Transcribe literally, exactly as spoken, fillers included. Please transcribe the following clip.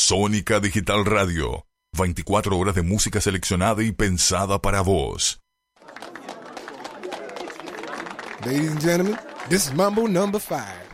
Sónica Digital Radio. veinticuatro horas de música seleccionada y pensada para vos. Ladies and gentlemen, this is Mambo number five.